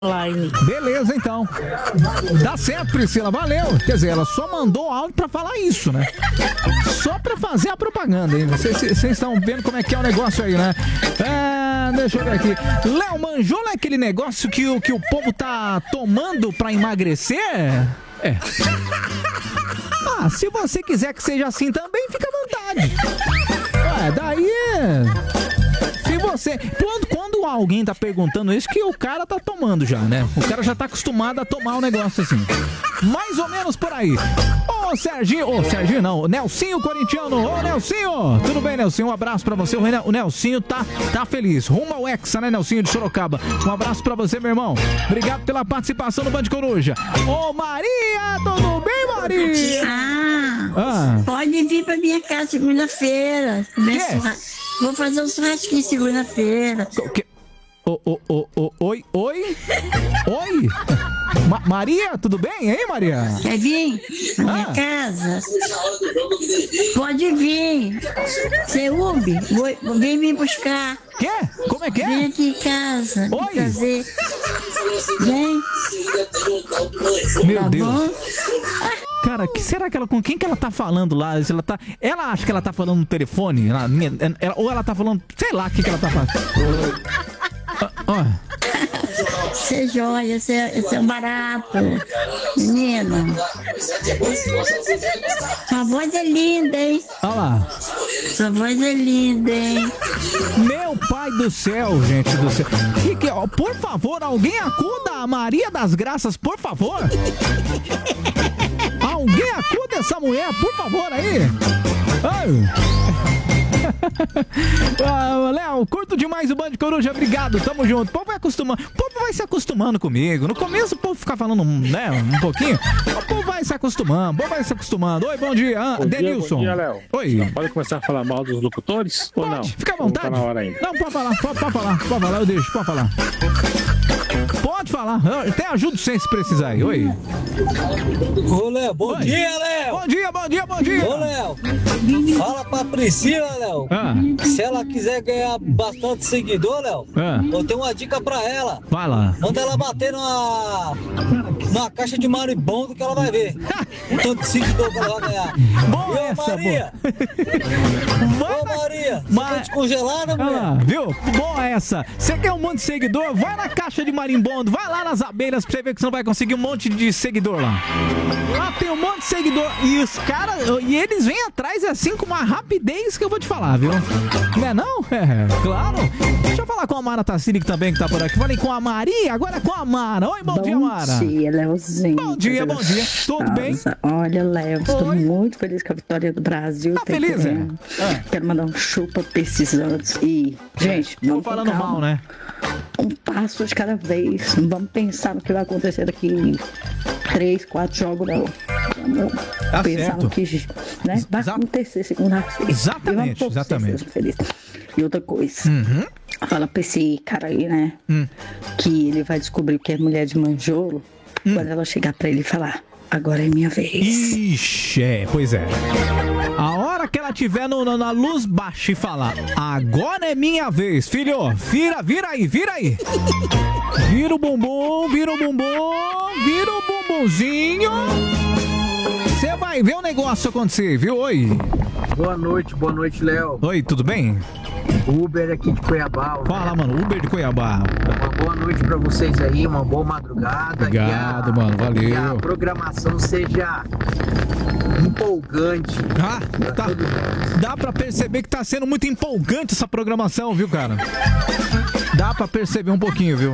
online. Beleza, então. Dá certo, Priscila, valeu. Quer dizer, ela só mandou áudio pra falar isso, né? Só pra fazer a propaganda, hein? Vocês estão vendo como é que é o negócio aí, né? Deixa eu ver aqui. Léo, manjou lá aquele negócio que o povo tá tomando pra emagrecer? É. Se você quiser que seja assim também, fica à vontade. Daí... Se você... Quando alguém tá perguntando isso, que o cara tá tomando já, né? O cara já tá acostumado a tomar um negócio assim. Mais ou menos por aí. Ô, Serginho não, o Nelsinho corintiano. Ô, Nelsinho! Tudo bem, Nelsinho? Um abraço pra você. O Nelsinho tá feliz. Rumo ao Hexa, né, Nelsinho de Sorocaba? Um abraço pra você, meu irmão. Obrigado pela participação no Band Coruja. Ô, Maria! Tudo bem, Maria? Pode vir pra minha casa segunda-feira. Vou fazer um churrasquinho segunda-feira. Oi? Maria, tudo bem, hein, Maria? Quer vir na minha casa? Pode vir. Você ouve? Vem me buscar. Quê? Como é que é? Vem aqui em casa. Oi? Prazer. Vem. Meu Deus. Cara, com quem que ela tá falando lá? Ela acha que ela tá falando no telefone? Ou ela tá falando, sei lá o que ela tá falando. Você é joia, você é um barato. Menina. Sua voz é linda, hein? Olha lá. Sua voz é linda, hein? Meu pai do céu, gente do céu. Por favor, alguém acuda a Maria das Graças, por favor. Alguém acuda essa mulher, por favor, aí. Léo, curto demais o Band Coruja, obrigado, tamo junto. O povo vai se acostumando comigo. No começo o povo fica falando, né, um pouquinho. O povo vai se acostumando. Oi, bom dia, Denilson. Bom dia, Léo. Oi. Pode começar a falar mal dos locutores? Pode, ou não? Fica à vontade. Não tá na hora ainda. Não, pode falar, eu deixo, pode falar. Pode falar, eu até ajudo sem se precisar aí, oi. Ô, Léo, bom dia, Léo. Bom dia. Ô, Léo, fala pra Priscila, Léo. Se ela quiser ganhar bastante seguidor, Léo, eu tenho uma dica pra ela. Vai lá. Manda ela bater numa caixa de marimbondo que ela vai ver. O tanto de seguidor que ela vai ganhar. Boa essa, Maria. Ô, Maria, você tá descongelada, mulher? Viu? Boa essa. Você quer um monte de seguidor? Vai na caixa de marimbondo, vai lá nas abelhas pra você ver que você não vai conseguir um monte de seguidor lá. Lá tem um monte de seguidor. E os caras, eles vêm atrás assim com uma rapidez que eu vou te falar, viu? Não é não? Claro. Deixa eu falar com a Mara Tassini que também que tá por aqui. Falei com a Maria, agora com a Mara. Oi, bom dia, Mara. Bom dia, Léozinho. Bom dia. Tudo bem? Olha, Léo, estou muito feliz com a vitória do Brasil. Tá feliz, Quero mandar um chupa pra esses anos. E, gente, vamos falando mal, né? Um passo de cada vez. Não vamos pensar no que vai acontecer daqui 3, 4 jogos, não. Vamos pensar no que, né, vai acontecer segunda-feira. Exatamente. E outra coisa. Fala pra esse cara aí, né? Que ele vai descobrir que é mulher de manjolo quando ela chegar pra ele e falar: agora é minha vez. Ixi, pois é. A hora que ela tiver na luz baixa e falar: agora é minha vez, filho, vira aí. Vira o bumbumzinho. Você vai ver o negócio acontecer, viu? Oi. Boa noite, Léo. Oi, tudo bem? Uber aqui de Cuiabá. Fala, mano, Uber de Cuiabá. Uma boa noite pra vocês aí, uma boa madrugada. Obrigado, mano, valeu. Que a programação seja empolgante. Tá. Dá pra perceber que tá sendo muito empolgante essa programação, viu, cara? Dá pra perceber um pouquinho, viu?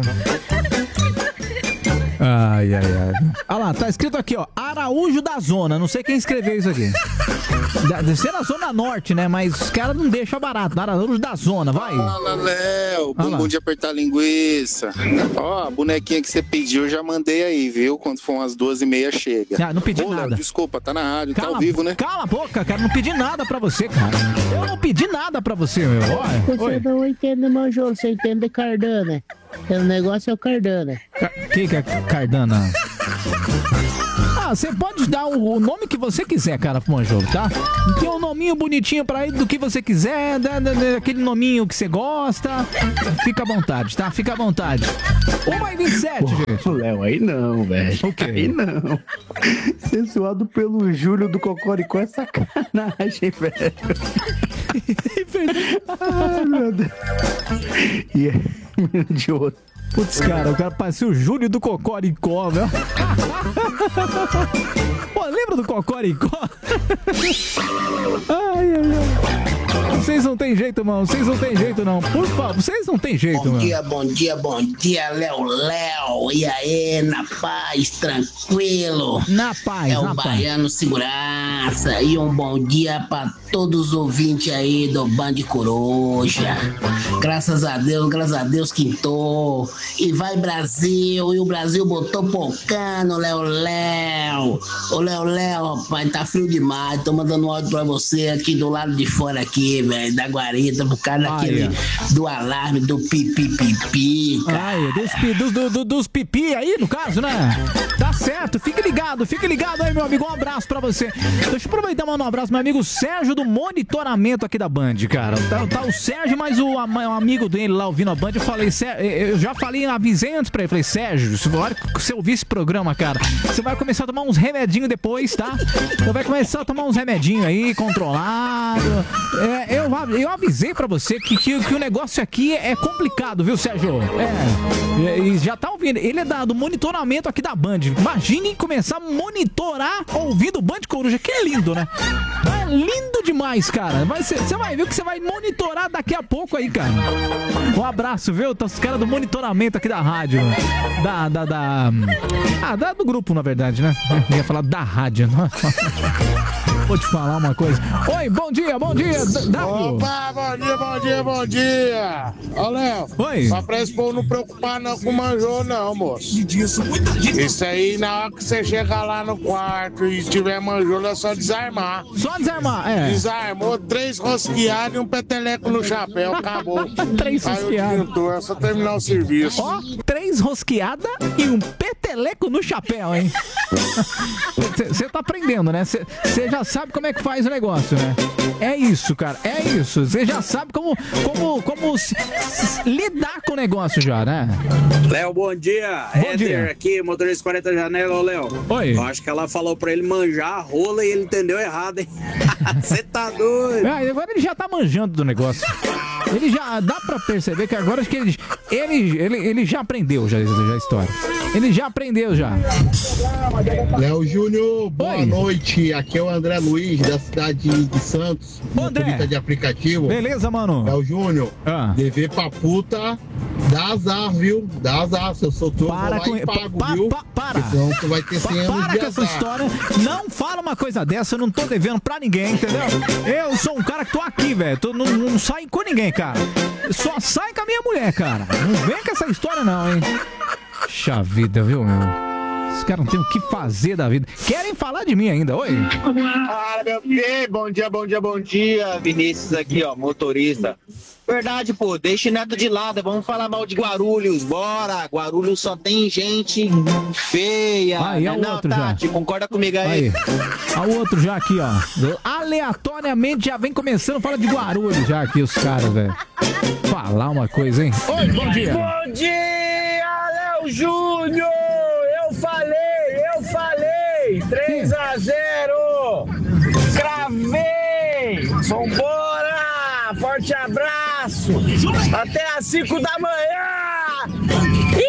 Ai. Olha lá, tá escrito aqui, ó, Araújo da Zona. Não sei quem escreveu isso aqui. Deve ser na Zona Norte, né? Mas os caras não deixam barato. Araújo da Zona, vai. Fala, Léo. Bumbum de apertar linguiça. Ó, a bonequinha que você pediu, eu já mandei aí, viu? Quando for umas 2h30 chega. Não pedi nada. Léo, desculpa, tá na rádio, tá ao vivo, né? Cala a boca, cara. Não pedi nada pra você, cara. Eu não pedi nada pra você, meu. Você não entende, manjolo. Você entende Cardana. O negócio é o Cardana. Que é Cardana? Ah, você pode dar o nome que você quiser, cara, pro Manjolo, tá? Tem um nominho bonitinho pra ele do que você quiser, aquele nominho que você gosta. Fica à vontade, tá? Fica à vontade. 1h27, gente. Léo, aí não, velho. O quê? Aí não. Censurado pelo Júlio do Cocoricó é sacanagem, velho. Ai, meu Deus. E é de outro. Putz, cara, o cara parecia o Júlio do Cocoricó, velho. Pô, lembra do Cocoricó? Ai, ai, ai. Vocês não tem jeito, mano. Vocês não tem jeito, não. Por favor, vocês não tem jeito, mano. Bom dia, Léo. E aí, na paz, tranquilo? Na paz, é o Baiano Segurança. E um bom dia pra todos os ouvintes aí do Band Coruja. Graças a Deus, quintou. E vai Brasil, e o Brasil botou pocano, Léo. Ô, Léo, rapaz, tá frio demais. Tô mandando um áudio pra você aqui do lado de fora aqui, velho, da guarita, por causa daquele, do alarme, do pipi, cara. Ai, dos pipi aí, no caso, né? Tá certo, fique ligado aí, meu amigo, um abraço pra você. Deixa eu aproveitar e mandar um abraço, meu amigo Sérgio do monitoramento aqui da Band, cara. Tá o Sérgio, mas o amigo dele lá ouvindo a Band, eu já falei, avisei antes pra ele, falei, Sérgio, se você ouvir esse programa, cara, você vai começar a tomar uns remedinhos depois, tá? Você vai começar a tomar uns remedinhos aí, controlado. Eu avisei pra você que o negócio aqui é complicado, viu, Sérgio? E já tá ouvindo. Ele é do monitoramento aqui da Band. Imagine começar a monitorar ouvindo Band Coruja, que é lindo, né? É lindo demais, cara. Você vai ver que você vai monitorar daqui a pouco aí, cara. Um abraço, viu? Tá os caras do monitoramento aqui da rádio. Do grupo, na verdade, né? Eu ia falar da rádio, não? Vou te falar uma coisa. Oi, bom dia. Opa, bom dia. Ó, Léo. Oi. Só pra esse povo não preocupar não com o Manjô, não, moço. Isso aí, na hora que você chegar lá no quarto e tiver Manjô, é só desarmar. Só desarmar, é. Desarmou 3 rosqueadas e um peteleco no chapéu, acabou. 3 rosqueadas. É só terminar o serviço. Ó, 3 rosqueadas e um peteleco no chapéu, hein? Você tá aprendendo, né? Você já sabe como é que faz o negócio, né? É isso, cara, é isso. Você já sabe como lidar com o negócio já, né? Léo, bom dia. Bom dia. Aqui, motorista 40 Janela, ô Léo. Oi. Eu acho que ela falou pra ele manjar a rola e ele entendeu errado, hein? Você tá doido. Agora ele já tá manjando do negócio. Ele já dá pra perceber que agora acho que ele já aprendeu já a história. Ele já aprendeu já. Léo Júnior, boa noite. Aqui é o André Luiz, da cidade de Santos. Motorista de aplicativo. Beleza, mano. Léo Júnior, dever pra puta dá azar, viu? Dá azar. Se eu sou tu, eu vou lá e pago, viu? Para. Senão tu vai ter 100 anos de com essa história. Não fala uma coisa dessa, eu não tô devendo pra ninguém, entendeu? Eu sou um cara que tô aqui, velho. Não saio com ninguém, cara. Só sai com a minha mulher, cara. Não vem com essa história não, hein? Puxa vida, viu, meu? Os caras não tem o que fazer da vida. Querem falar de mim ainda, oi? Meu bem, bom dia. Vinícius aqui, ó, motorista. Verdade, pô, deixa o Neto de lado, vamos falar mal de Guarulhos, bora. Guarulhos só tem gente feia. Aí, é o outro Tati, já. Concorda comigo aí? Olha o outro já aqui, ó. Aleatoriamente já vem começando, fala de Guarulhos já aqui, os caras, velho. Falar uma coisa, hein? Oi, bom dia. Bom dia, Léo Júnior. Eu falei. 3-0. Cravei. Vambora. Forte abraço. Até às 5 da manhã.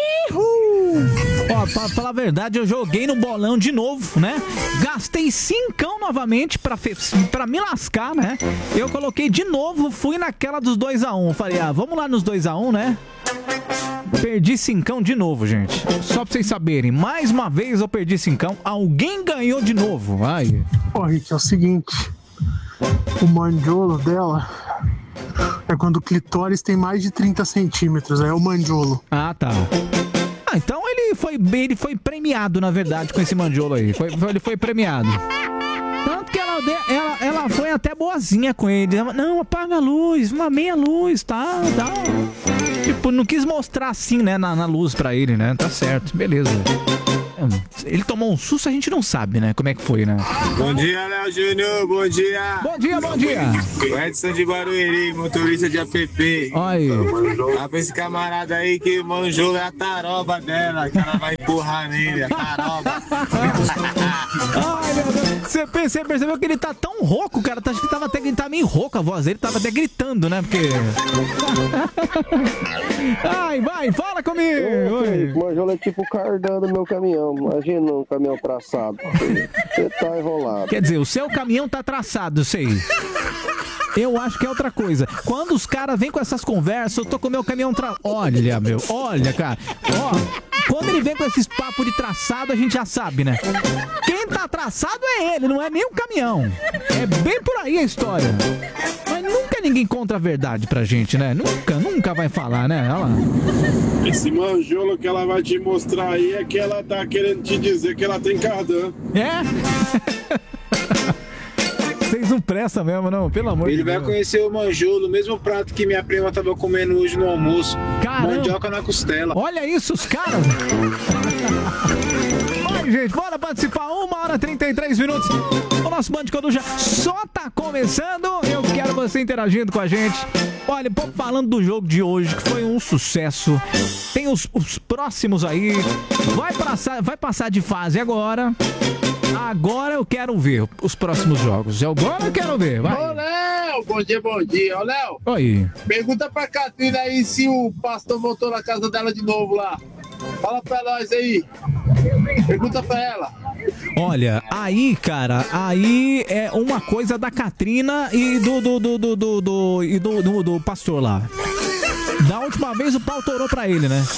Ó, pra falar a verdade, eu joguei no bolão de novo, né? Gastei 5 novamente pra me lascar, né? Eu coloquei de novo, fui naquela dos 2-1. Falei, vamos lá nos 2-1, né? Perdi 5 de novo, gente. Só pra vocês saberem, mais uma vez eu perdi 5. Alguém ganhou de novo. Ai. Ó, Rick, é o seguinte. O manjolo dela é quando o clitóris tem mais de 30 centímetros. É o manjolo. Ah, tá. Então ele foi premiado, na verdade, com esse manjolo aí. Ele foi premiado. Tanto que ela foi até boazinha com ele. Não, apaga a luz, uma meia luz, tá. Tipo, não quis mostrar assim, né, na luz pra ele, né? Tá certo, beleza. Ele tomou um susto, a gente não sabe, né? Como é que foi, né? Bom dia, Léo Júnior, bom dia. Bom dia, bom dia. O Edson de Barueri, motorista de app. Olha. Pra esse camarada aí que o Manjolo é a taroba dela, que ela vai empurrar nele, a taroba. Ai, meu Deus. Você percebeu que ele tá tão rouco, cara? Acho que ele tá meio rouco a voz dele, tava até gritando, né? Porque... Ai, vai, fala comigo. Oi. O Manjolo é tipo o cardan do meu caminhão. Imagina um caminhão traçado. Você tá enrolado. Quer dizer, o seu caminhão tá traçado, sei. Eu acho que é outra coisa. Quando os caras vêm com essas conversas, eu tô com o meu caminhão olha, cara. Ó, quando ele vem com esses papos de traçado, a gente já sabe, né? Quem tá traçado é ele, não é nem o caminhão. É bem por aí a história. Mas nunca ninguém conta a verdade pra gente, né? Nunca vai falar, né? Olha lá. Esse Manjolo que ela vai te mostrar aí é que ela tá querendo te dizer que ela tem cardan. É? Vocês não prestam mesmo, não, pelo amor de Deus. Ele vai conhecer o Manjolo, o mesmo prato que minha prima tava comendo hoje no almoço. Caramba. Mandioca na costela. Olha isso, os caras. Vai, gente, bora participar. 1h33. O nosso Band Coruja só tá começando. Eu quero você interagindo com a gente. Olha, falando do jogo de hoje, que foi um sucesso. Tem os próximos aí. Vai passar de fase agora. Agora eu quero ver os próximos jogos. Agora eu quero ver, vai. Ô, Léo, bom dia. Ô, Léo. Oi. Pergunta pra Catrina aí se o pastor voltou na casa dela de novo lá. Fala pra nós aí. Pergunta pra ela. Olha, aí, cara, aí é uma coisa da Catrina e do pastor lá. Da última vez o pau torou pra ele, né?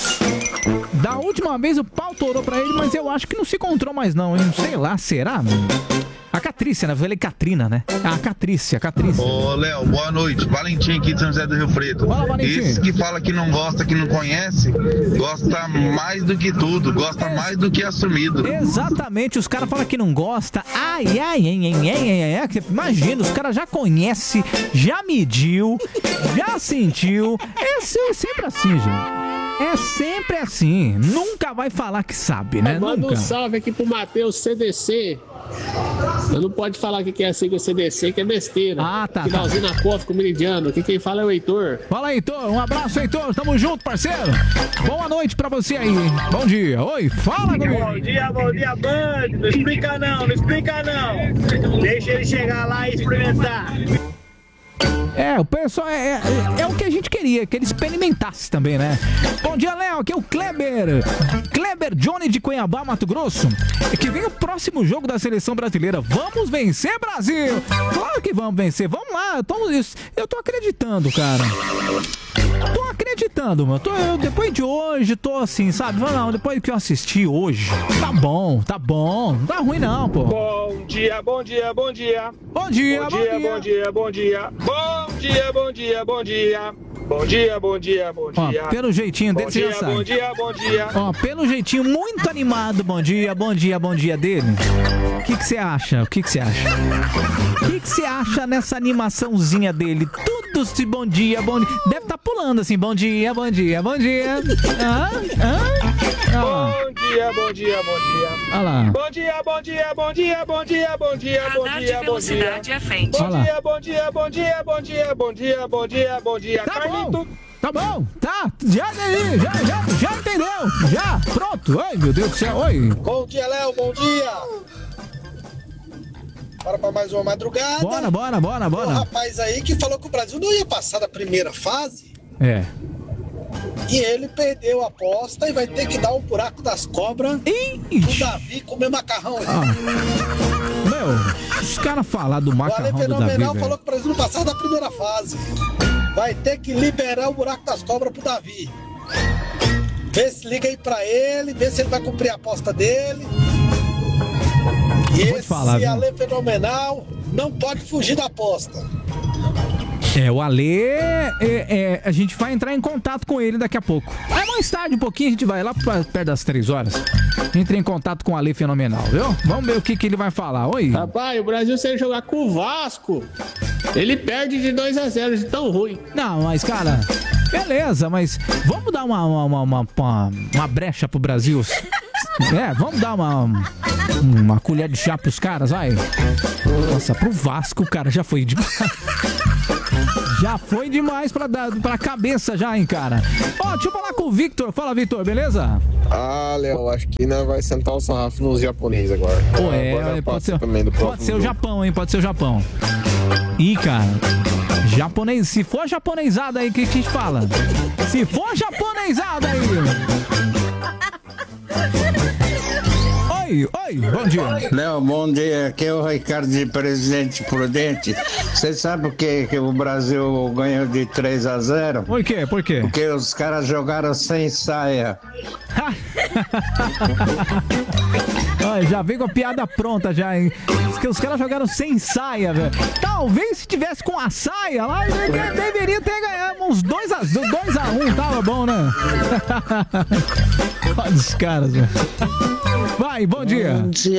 Mas eu acho que não se encontrou mais não, hein? Sei lá, será? A Catrícia, né? Eu falei Catrina, né? A Catrícia. Ô, Léo, boa noite. Valentim aqui de São José do Rio Preto. Fala, Valentim. Esse que fala que não gosta, que não conhece, gosta mais do que tudo, gosta mais do que assumido. Exatamente, os caras falam que não gosta. Imagina, os caras já conhecem, já mediu, já sentiu. É sempre assim, gente. É sempre assim. Nunca vai falar que sabe, né? Manda Nunca. um salve aqui pro Matheus CDC. Eu não pode falar que é sigla CDC, que é besteira. Ah, tá. Finalzinho na costa com o Meridiano. Aqui quem fala é o Heitor. Fala, Heitor. Um abraço, Heitor. Tamo junto, parceiro. Boa noite pra você aí. Bom dia. Oi, fala comigo. Bom dia, Band. Não explica não. Deixa ele chegar lá e experimentar. O pessoal é o que a gente queria, que ele experimentasse também, né? Bom dia, Léo, aqui é o Kleber Johnny de Cuiabá, Mato Grosso. É que vem o próximo jogo da seleção brasileira. Vamos vencer, Brasil! Claro que vamos vencer, vamos lá. Eu tô acreditando, cara. Tô acreditando, mano. Depois de hoje, tô assim, sabe? Não, depois que eu assisti hoje, tá bom. Não tá ruim não, pô. Bom dia. Ó, pelo jeitinho dele, você já sabe. Bom dia. Ó, pelo jeitinho muito animado, bom dia dele. O que você acha? O que você acha nessa animaçãozinha dele? Tudo se bom dia. Deve estar pulando assim, bom dia. Bom dia. Olha lá. Bom dia. Tá bom, tá, já entendeu, já, pronto, ai meu Deus do céu, oi. Bom dia, Léo, bom dia. Bora pra mais uma madrugada. Bora. O rapaz aí que falou que o Brasil não ia passar da primeira fase. É. E ele perdeu a aposta e vai ter que dar um buraco das cobras pro Davi comer macarrão. Meu, os caras falaram do macarrão do Davi, velho. Falou que o Brasil não passar da primeira fase. Vai ter que liberar o buraco das cobras pro Davi. Vê se liga aí pra ele, vê se ele vai cumprir a aposta dele. E esse Ale fenomenal não pode fugir da aposta. O Ale, a gente vai entrar em contato com ele daqui a pouco. Aí mais tarde, um pouquinho, a gente vai lá perto das 3 horas. Entra em contato com o Ale fenomenal, viu? Vamos ver o que ele vai falar. Oi. Rapaz, o Brasil, se ele jogar com o Vasco, ele perde de 2-0, de tão ruim. Não, mas, cara, beleza, mas vamos dar uma brecha pro Brasil Vamos dar uma colher de chá pros caras, vai. Nossa, pro Vasco, cara, já foi demais. Já foi demais pra cabeça já, hein, cara. Deixa eu falar com o Victor. Fala, Victor, beleza? Léo, acho que ainda vai sentar o sarrafo nos japoneses agora. Pode ser o Japão, hein, pode ser o Japão. Ih, cara, japonês, se for japonesada aí, o que a gente fala? Se for japonesada aí... Oi, bom dia. Léo, bom dia. Aqui é o Ricardo de Presidente Prudente. Você sabe por que o Brasil ganhou de 3-0? Por quê? Porque os caras jogaram sem saia. Já veio com a piada pronta já, hein? Porque os caras jogaram sem saia, velho. Talvez se tivesse com a saia lá, deveria ter ganhado uns 2-1, tava bom, né? Olha os caras, velho. Vai, bom dia.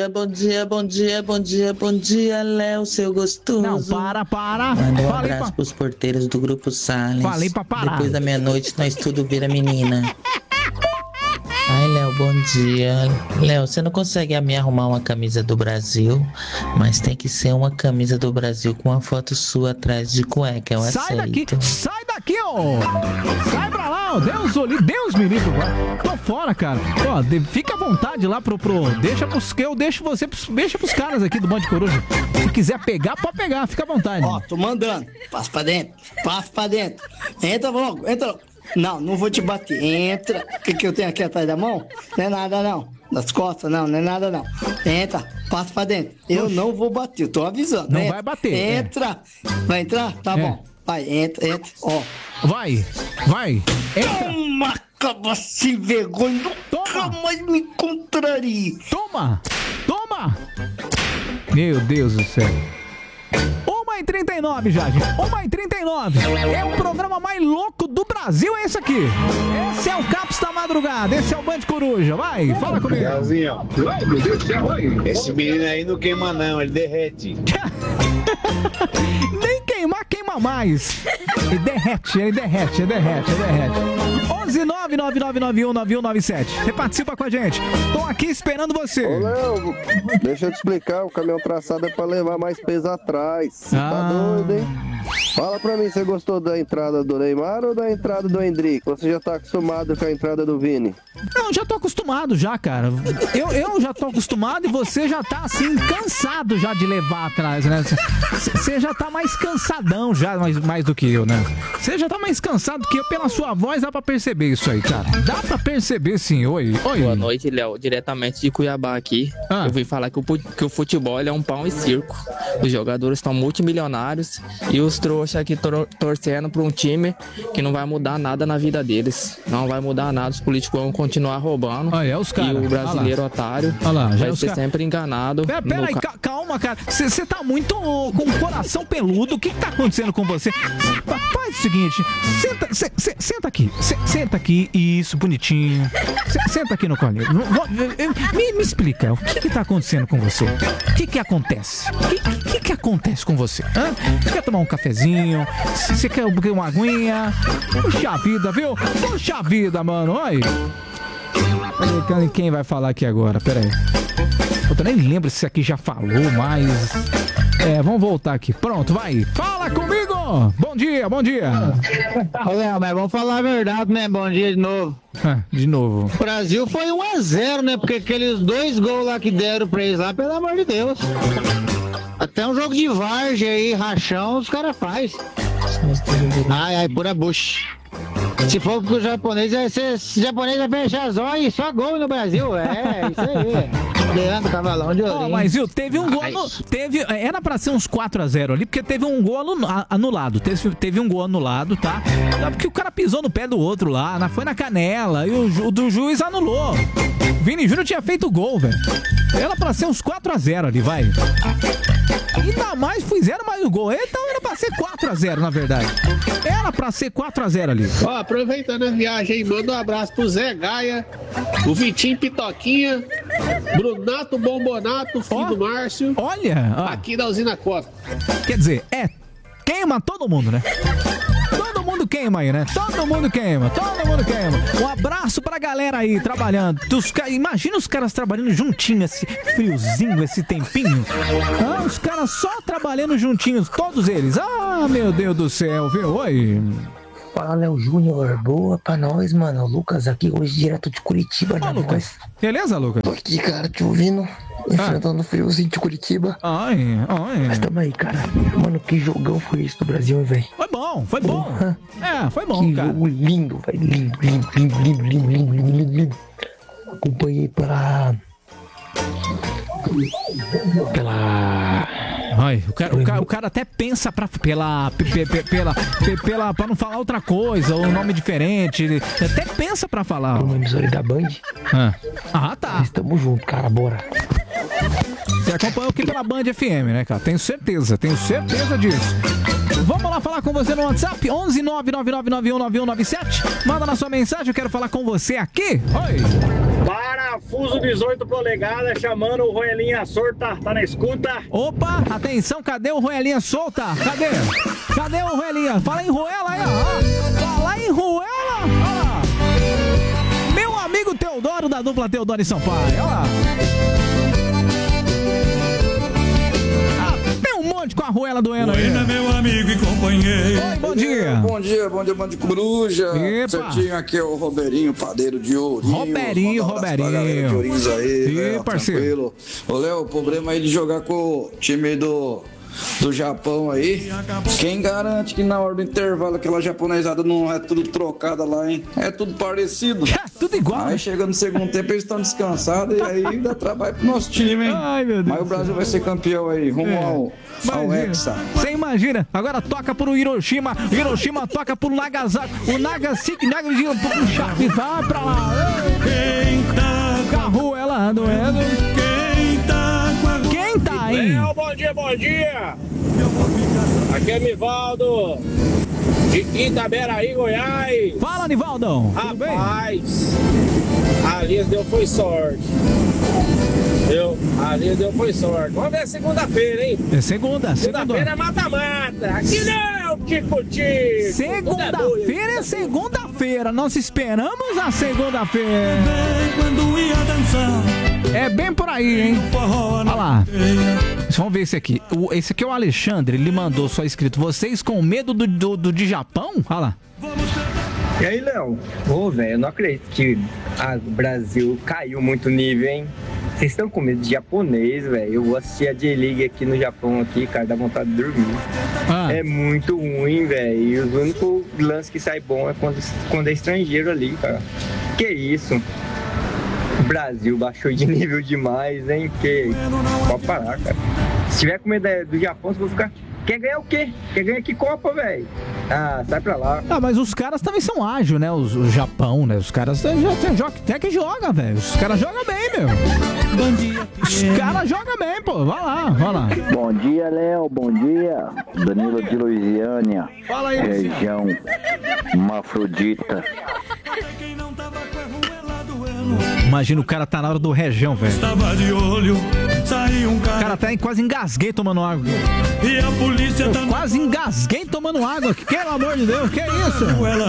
Bom dia, Léo, seu gostoso. Não, para. Manda um abraço pros porteiros do Grupo Salles. Falei pra parar. Depois da meia-noite, nós tudo vira menina. Ai, Léo, bom dia. Léo, você não consegue me arrumar uma camisa do Brasil, mas tem que ser uma camisa do Brasil com uma foto sua atrás de cueca, eu aceito. Sai daqui, ó! Sai pra lá, ó! Deus me livre, tô fora, cara. Fica à vontade lá deixa pros caras aqui do Band Coruja. Se quiser pegar, pode pegar, fica à vontade. Tô mandando. Passa pra dentro. Entra logo. Não vou te bater. Entra. O que eu tenho aqui atrás da mão? Não é nada, não. Das costas, não é nada, não. Entra, passa pra dentro. Eu não vou bater, eu tô avisando. Não vai bater. Entra. Vai entrar? Tá bom. Vai, entra. Vai. Entra. Toma, caba sem vergonha. Nunca mais me encontraria. Toma. Meu Deus do céu. 1h39 já, gente. 1h39. É o programa mais louco do Brasil, é esse aqui. Esse é o Caps da Madrugada. Esse é o Band Coruja. Vai, fala comigo. Leozinho, esse menino aí não queima não, ele derrete. Nem queima mais. Ele derrete. 11999919197. Você participa com a gente. Tô aqui esperando você. Ô, Léo, deixa eu te explicar. O caminhão traçado é pra levar mais peso atrás. Tá doido, hein? Fala pra mim, você gostou da entrada do Neymar ou da entrada do Hendrick? Você já tá acostumado com a entrada do Vini? Não, já tô acostumado já, cara. Eu já tô acostumado e você já tá, assim, cansado já de levar atrás, né? Você já tá mais cansadão já, mais do que eu, né? Você já tá mais cansado que eu. Pela sua voz dá pra perceber isso aí, cara. Dá pra perceber, sim. Oi. Boa noite, Léo. Diretamente de Cuiabá aqui. Eu vim falar que o futebol é um pão e circo. Os jogadores estão multimilionários e os trouxas aqui torcendo pra um time que não vai mudar nada na vida deles. Não vai mudar nada. Os políticos vão continuar roubando. Os cara. E o brasileiro otário vai ser sempre enganado. Pera aí, calma, cara. Você tá muito com o coração peludo. O que tá acontecendo com você? Faz o seguinte, senta aqui. Senta aqui, isso, bonitinho. Senta aqui no colinho. Me explica, o que tá acontecendo com você? O que acontece? O que acontece com você? Você quer tomar um cafezinho? Você quer uma aguinha? Puxa vida, viu? Puxa vida, mano. Olha aí. Quem vai falar aqui agora? Pera aí. Eu nem lembro se isso aqui já falou, mas... vamos voltar aqui. Pronto, vai. Fala comigo! Bom dia. Ô, Léo, mas vamos falar a verdade, né? Bom dia de novo. De novo. O Brasil foi 1-0, né? Porque aqueles 2 gols lá que deram pra eles lá, pelo amor de Deus. Até um jogo de várzea aí, rachão, os caras fazem. Ai, pura bucha. Se for pro japonês, o japonês vai fechar as olhos e só gol no Brasil. Isso aí. Leandro Cavalão de Ourinho. Mas viu, teve um gol. Era pra ser uns 4-0 ali, porque teve um gol anulado. Teve um gol anulado, tá? Porque o cara pisou no pé do outro lá, foi na canela, e o juiz anulou. Vini Júnior tinha feito o gol, velho. Era pra ser uns 4-0 ali, vai. Ainda mais fizeram mais o gol. Então era pra ser 4-0, na verdade. Era pra ser 4-0 ali. Aproveitando a viagem aí, manda um abraço pro Zé Gaia, o Vitinho Pitoquinha, Brunato Bombonato, filho do Márcio. Olha! Aqui da Usina Costa. Quer dizer, queima todo mundo, né? Todo mundo queima aí, né? Todo mundo queima. Um abraço pra galera aí, trabalhando. Imagina os caras trabalhando juntinho, esse friozinho, esse tempinho. Os caras só trabalhando juntinhos, todos eles. Meu Deus do céu, viu? Oi. Fala, Léo Júnior. Boa pra nós, mano. O Lucas aqui hoje direto de Curitiba, né, Lucas? Beleza, Lucas? Tô aqui, cara, te ouvindo. Enfrentando o friozinho de Curitiba. Mas tamo aí, cara. Mano, que jogão foi esse do Brasil, hein, velho? Foi bom. Foi bom, que cara. Jogo lindo, velho. Lindo. Acompanhei pela... Ai, o cara até pensa pra não falar outra coisa, ou um nome diferente. Ele até pensa pra falar. Uma emissora da Band. Tá. Estamos juntos, cara, bora. Você acompanhou aqui pela Band FM, né, cara? Tenho certeza disso. Vamos lá falar com você no WhatsApp, 11 999919197. Manda na sua mensagem, eu quero falar com você aqui. Oi. Parafuso 18 polegadas, chamando o Roelinha Solta, tá na escuta? Opa, atenção, cadê o Roelinha Solta? Cadê o Roelinha? Fala em Roela aí, ó. Fala em Roela, ó. Meu amigo Teodoro, da dupla Teodoro e Sampaio, ó lá. Com a Ruela doendo aí. Meu amigo e companheiro. Oi, bom dia. Bom dia, Bande Coruja. Certinho, aqui é o Roberinho, padeiro de Ourinho. Roberinho. De Ourinhos aí, né? Parceiro. Ô, Léo, o problema aí de jogar com o time do Japão aí, quem garante que na hora do intervalo aquela japonesada não é tudo trocada lá, hein? É tudo parecido. Tudo igual. Aí chega no segundo tempo eles estão descansados e aí dá trabalho pro nosso time, hein? Ai, meu Deus. Mas o Brasil vai ser campeão aí, rumo ao Hexa. Você imagina? Agora toca pro Hiroshima toca pro Nagasaki. O Nagasaki vai pra lá. Quem tá com a Ruela doendo? Quem tá aí? Bom dia. Aqui é Nivaldo, de Itaberaí, Goiás. Fala, Nivaldão. Rapaz, ali deu foi sorte. Ali deu foi sorte. Vamos ver segunda-feira, hein? É segunda-feira é mata-mata. Aqui não, tico-tico. Segunda-feira é segunda-feira. Nós esperamos a segunda-feira. Quando ia dançar. É bem por aí, hein? Olha lá. Vamos ver esse aqui. Esse aqui é o Alexandre. Ele mandou só escrito: vocês com medo de Japão? Olha lá. E aí, Léo? Velho, eu não acredito que o Brasil caiu muito nível, hein? Vocês estão com medo de japonês, velho? Eu vou assistir a J-League aqui no Japão, aqui, cara, dá vontade de dormir. É muito ruim, velho. E os únicos lances que saem bom é quando é estrangeiro ali, cara. Que isso? O Brasil baixou de nível demais, hein? Pode parar, cara. Se tiver com medo do Japão, vocês vão ficar... Quer ganhar o quê? Quer ganhar que Copa, velho? Sai pra lá. Mas os caras também são ágeis, né? O Japão, né? Os caras até que jogam, velho. Os caras jogam bem, meu. Bom dia. Os caras jogam bem, pô. Vai lá. Bom dia, Léo. Bom dia. Danilo de Luisiânia. Fala aí, região Mafrodita. Imagina, o cara tá na hora do região, velho. Estava de olho, saiu um cara. Cara, até quase engasguei tomando água. E a polícia também. Quase engasguei tomando água. Pelo amor de Deus, que é isso?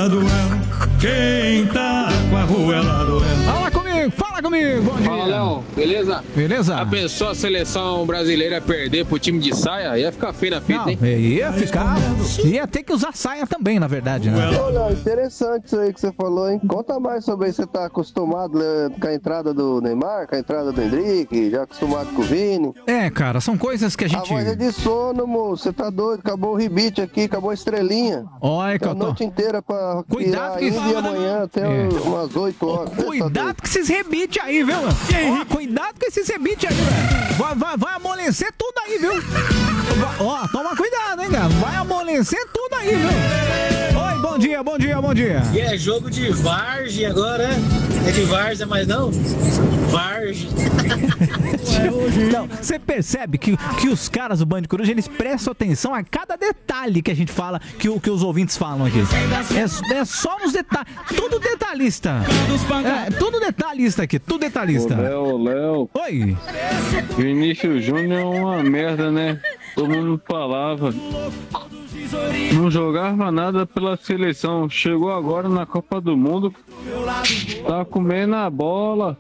Quem tá com a Ruela doendo? Fala comigo. Bom dia. Fala, Léo. Beleza? Já pensou a seleção brasileira perder pro time de saia? Ia ficar feio na fita, hein? Ia ter que usar saia também, na verdade, né? Olha, interessante isso aí que você falou, hein? Conta mais sobre isso. Você tá acostumado com a entrada do Neymar, com a entrada do Hendrick, já acostumado com o Vini. Cara, são coisas que a gente... A voz é de sono, moço. Você tá doido? Acabou o rebite aqui, acabou a estrelinha. Olha, a noite inteira pra cuidado que ainda e amanhã até umas 8 horas. Cuidado com esses rebites aí, viu? Cuidado com esses rebites aí, velho. Vai amolecer tudo aí, viu? Toma cuidado, hein, cara. Vai amolecer tudo aí, viu? Oi, bom dia. E é jogo de Vargem agora, né? É de Várzea, mas não? Vargem. Não, você percebe que os caras do Band Coruja, eles prestam atenção a cada detalhe que a gente fala, que os ouvintes falam aqui. É só nos detalhes. Tudo detalhista. Tudo detalhista aqui, tudo detalhista. Léo. Oi. Vinícius Júnior é uma merda, né? Todo mundo falava. Não jogava nada pela seleção. Chegou agora na Copa do Mundo. Tá comendo a bola.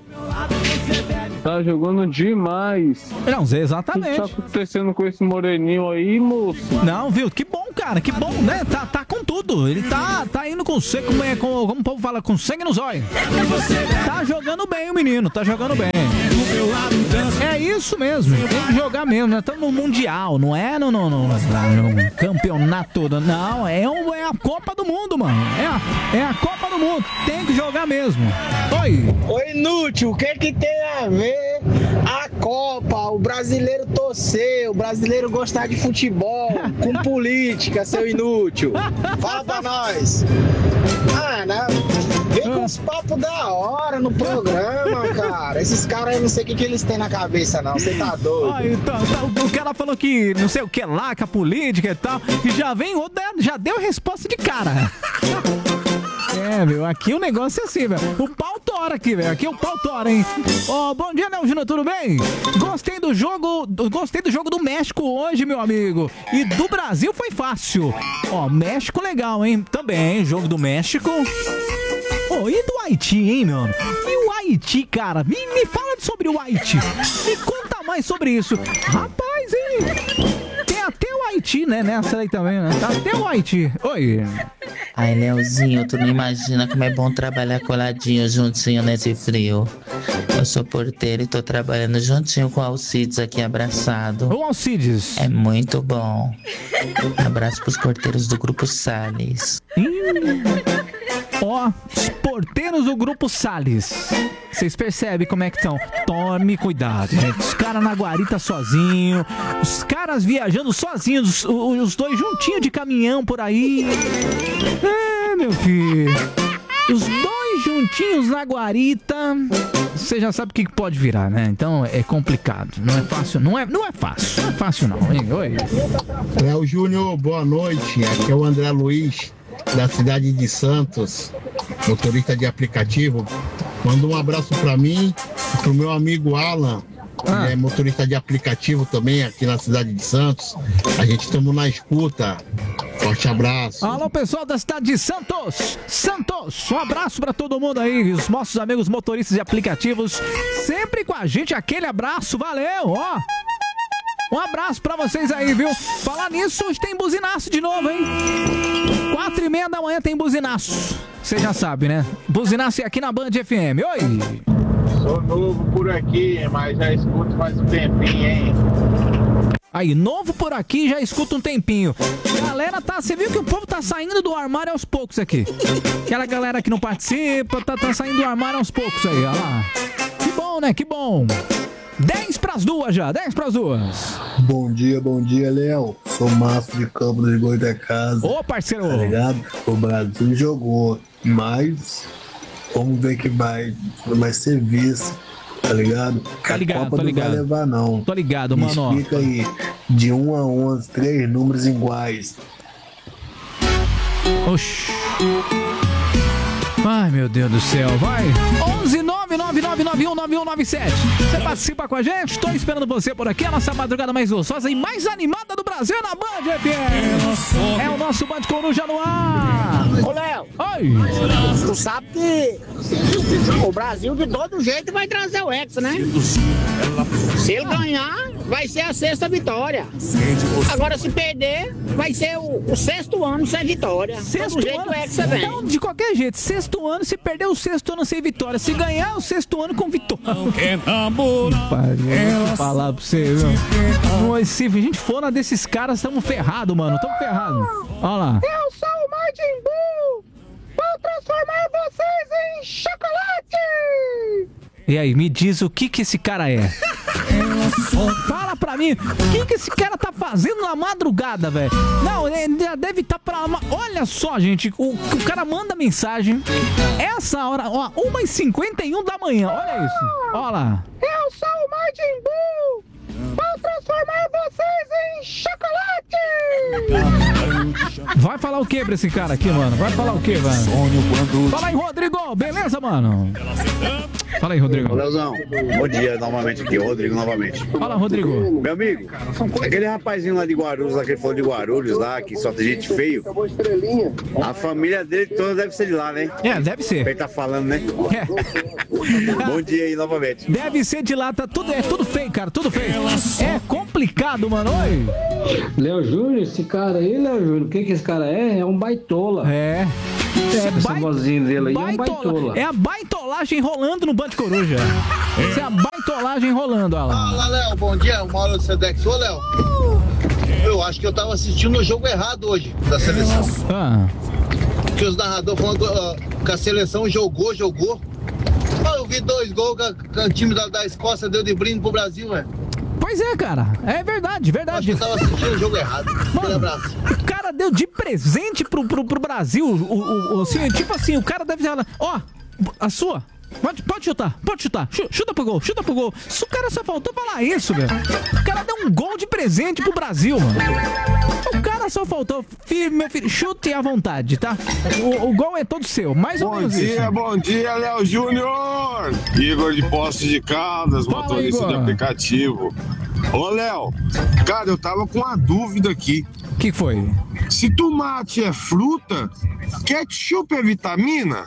Tá jogando demais. Não, Zé, exatamente. O que tá acontecendo com esse moreninho aí, moço? Não, viu? Que bom, cara, que bom, né? Tá com tudo. Ele tá indo com sangue, como o povo fala, com sangue no zóio. Tá jogando bem o menino, tá jogando bem. É isso mesmo, tem que jogar mesmo, né? Estamos no Mundial, não é no campeonato, não, é a Copa do Mundo, mano. É a Copa do Mundo, tem que jogar mesmo. Oi! Oi, inútil, o que tem a ver a Copa, o brasileiro torcer, o brasileiro gostar de futebol, com política, seu inútil? Fala pra nós. Ah, né? Vem com uns papos da hora no programa, cara. Esses caras aí, não sei o que eles têm na cabeça, não. Você tá doido. Então, o cara falou que não sei o que lá, com a política e tal, e já vem outro, já deu resposta de cara. É, meu, aqui o negócio é assim, velho. O pau tora aqui, velho. Aqui o pau tora, hein? Ó, bom dia, Léo Júnior, tudo bem? Gostei do jogo do México hoje, meu amigo. E do Brasil foi fácil. Ó, México legal, hein? Também, jogo do México. Ô, e do Haiti, hein, mano? E o Haiti, cara? Me fala sobre o Haiti. Me conta mais sobre isso. Rapaz, hein? Tem até o Haiti, né? Nessa aí também, né? Até o Haiti. Oi. Ai, Leozinho, tu não imagina como é bom trabalhar coladinho, juntinho nesse frio. Eu sou porteiro e tô trabalhando juntinho com o Alcides aqui abraçado. O Alcides. É muito bom. Abraço pros porteiros do Grupo Salles. Ó, os porteiros do Grupo Salles. Vocês percebem como é que estão? Tome cuidado, gente. Os caras na guarita sozinho, os caras viajando sozinhos, os dois juntinhos de caminhão por aí. É, meu filho. Os dois juntinhos na guarita. Você já sabe o que pode virar, né? Então é complicado. Não é fácil, não é fácil. Não é fácil não, hein? Oi. Léo Júnior, boa noite. Aqui é o André Luiz, da cidade de Santos, motorista de aplicativo. Manda um abraço pra mim e pro meu amigo Alan, que é motorista de aplicativo também aqui na cidade de Santos. A gente estamos na escuta. Forte abraço. Alô, pessoal da cidade de Santos. Um abraço pra todo mundo aí, os nossos amigos motoristas de aplicativos, sempre com a gente. Aquele abraço, valeu, ó. Um abraço pra vocês aí, viu? Falar nisso, hoje tem buzinaço de novo, hein? 4h30 da manhã tem buzinaço. Você já sabe, né? Buzinaço aqui na Band FM. Oi! Sou novo por aqui, mas já escuto faz um tempinho, hein? Aí, novo por aqui, já escuta um tempinho. Galera, você viu que o povo tá saindo do armário aos poucos aqui. Aquela galera que não participa, tá saindo do armário aos poucos aí, ó lá. Que bom, né? Que bom. 10:02 já, 10:02. Bom dia, Léo. Sou Márcio de Campos de Goitacazes. Ô, parceiro! Tá ligado? O Brasil jogou, mas vamos ver que vai ser vice, tá ligado? Tá ligado, a Copa tô ligado. Não vai levar, não. Tô ligado, mano. Explica aí, de 1 a 11, 3 números iguais. Oxi. Ai, meu Deus do céu, vai. 11999919197. Você participa com a gente? Tô esperando você por aqui. A nossa madrugada mais gostosa e mais animada do Brasil na Band FM. É o nosso Band Coruja no ar. Ô, Léo. Oi. Tu sabe que o Brasil de todo jeito vai trazer o Hexa, né? Se ele ganhar, vai ser a 6ª vitória. Agora, se perder, vai ser o 6º ano sem vitória. Sexto todo jeito ano, o Hexa vem. então, de qualquer jeito, 6º ano, se perder o 6º ano sem vitória. Se ganhar, o 6º ano com vitória. Vou falar pra você, viu? Se a gente for na desses caras, estamos ferrados, mano. Estamos ferrados. Olha lá. Eu sou o Majin Buu! Vou transformar vocês em chocolate! E aí, me diz o que esse cara é. Fala pra mim, o que esse cara tá fazendo na madrugada, velho? Não, ele já deve estar pra... Olha só, gente, o cara manda mensagem. Essa hora, ó, 1h51 da manhã, olha isso. Olha lá. Eu sou o Majin Buu! Vou transformar vocês em chocolate! Vai falar o que pra esse cara aqui, mano? Vai falar o que, mano? Fala aí, Rodrigo, beleza, mano? Fala aí, Rodrigo. Ô, Leozão, bom dia novamente aqui, Rodrigo novamente. Fala, Rodrigo. Meu amigo, aquele rapazinho lá de Guarulhos, lá que ele falou de Guarulhos lá, que só tem gente feio, a família dele toda deve ser de lá, né? Deve ser. Ele tá falando, né? Bom dia aí novamente. Deve ser de lá, é tudo feio, cara, tudo feio. É complicado, mano. Oi. Léo Júnior, esse cara aí, Léo Júnior, o que esse cara é? É um baitola. Essa vozinha dele aí é um baitola. É a baitolagem rolando no Band Coruja. Essa é a baitolagem rolando, olha lá. Fala, Léo, bom dia, o Mauro do Sedex. Ô, Léo, eu acho que eu tava assistindo o jogo errado hoje, da seleção. Porque os narradores falando que a seleção jogou. Eu vi 2 gols que o time da Escócia deu de brinde pro Brasil, velho. Pois é, cara. É verdade. Acho que eu tava assistindo o jogo errado. Um abraço. O cara deu de presente pro Brasil. Assim, tipo assim, o cara deve dizer, ó, a sua. Pode chutar. Chuta pro gol. O cara só faltou falar isso, velho. O cara deu um gol de presente pro Brasil, mano. O cara só faltou, meu filho, chute à vontade, tá? O gol é todo seu, mais ou menos isso. Bom dia, Léo Júnior. Igor de Poços de Caldas, motorista de aplicativo. Ô, Léo, cara, eu tava com uma dúvida aqui. O que foi? Se tomate é fruta, ketchup é vitamina?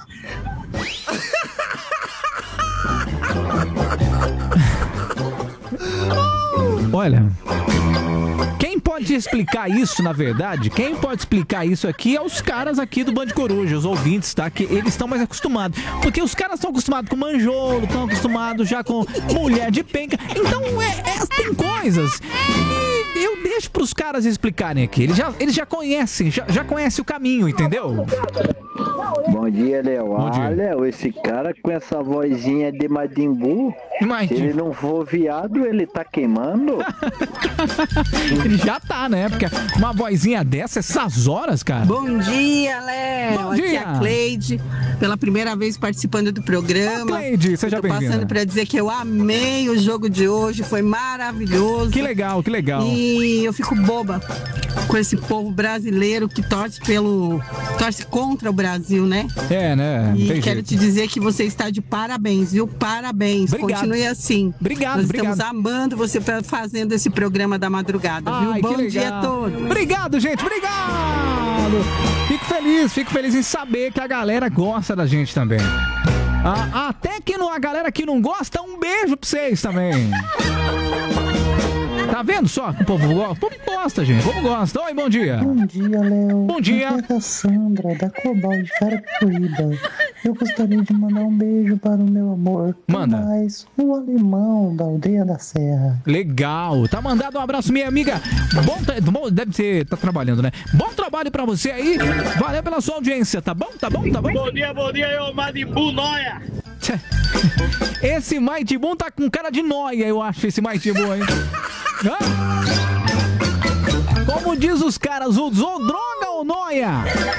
Olha, quem pode explicar isso, na verdade, quem pode explicar isso aqui é os caras aqui do Band Coruja, os ouvintes, tá? Que eles estão mais acostumados. Porque os caras estão acostumados com manjolo, estão acostumados já com mulher de penca. Então, tem coisas que eu deixo pros caras explicarem aqui. Eles já conhecem, já conhecem o caminho, entendeu? Bom dia, Léo. Bom dia. Léo, esse cara com essa vozinha de Madimbu, se ele não for viado, ele tá queimando? Ele já tá, né? Porque uma vozinha dessa, essas horas, cara. Bom dia, Léo. Bom dia. Aqui é a Cleide, pela primeira vez participando do programa. Cleide, seja bem-vinda. Tô passando pra dizer que eu amei o jogo de hoje, foi maravilhoso. Que legal. E eu fico boba com esse povo brasileiro que torce contra o Brasil, né? Né? E quero te dizer que você está de parabéns, viu? Parabéns. Obrigado. Continue assim. Obrigado. Nós estamos amando você fazendo esse programa da madrugada, viu? Bom dia a todos. Obrigado, gente. Obrigado. Fico feliz em saber que a galera gosta da gente também. Até que a galera que não gosta, um beijo pra vocês também. Tá vendo só que o povo gosta? O povo gosta, gente. O povo gosta. Oi, bom dia. Bom dia, Léo. Bom dia. Aqui é a Sandra, da Cobal de Carapicuíba. Eu gostaria de mandar um beijo para o meu amor. Manda. Tomás, o alemão da Aldeia da Serra. Legal. Tá mandado um abraço, minha amiga. Deve ser, tá trabalhando, né? Bom trabalho pra você aí. Valeu pela sua audiência, tá bom? Bom dia, eu Madimbu Noia. Esse Mighty Boom tá com cara de noia, eu acho, esse Mighty Boom, hein? Como diz os caras, o droga ou noia?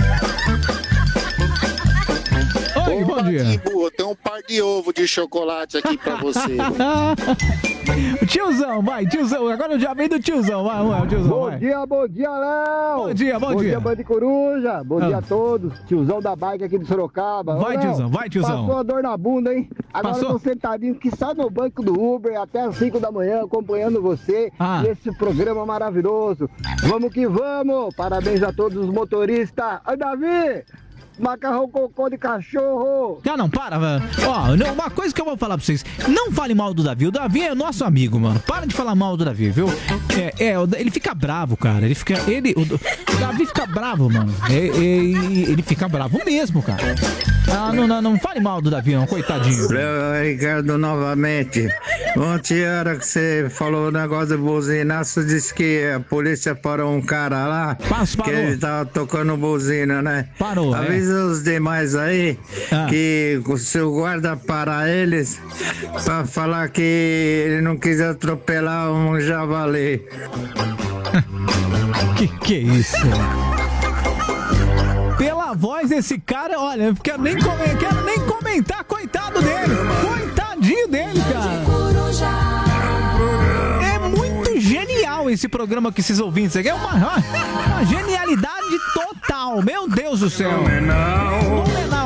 Oi, bom dia. Eu tenho um par de ovo de chocolate aqui pra você. O tiozão, agora eu já vem do tiozão, vai, tiozão, Bom dia, Léo. Bom dia. Bom dia, Band Coruja. Bom dia a todos. Tiozão da bike aqui de Sorocaba. Vai, tiozão. Passou uma dor na bunda, hein? Agora eu tô sentadinho que sai no banco do Uber até as 5 da manhã acompanhando você e esse programa maravilhoso. Vamos que vamos. Parabéns a todos os motoristas. Oi, Davi. Macarrão cocô de cachorro. Não, para, velho. Uma coisa que eu vou falar pra vocês. Não fale mal do Davi. O Davi é nosso amigo, mano. Para de falar mal do Davi, viu? Ele fica bravo, cara. O Davi fica bravo, mano. Ele fica bravo mesmo, cara. Não fale mal do Davi, não, coitadinho. Ricardo, novamente. Ontem, a hora que você falou o negócio de buzina, você disse que a polícia parou um cara lá. Parou. Que ele tava tocando buzina, né? Parou, Avisa os demais aí que o seu guarda para eles pra falar que ele não quis atropelar um javali. Que é isso? Pela voz desse cara, olha, eu quero nem comentar, coitado dele. Coitadinho dele, cara. É muito genial esse programa que esses ouvintes aqui. É uma genialidade total. Meu Deus do céu. Fenomenal.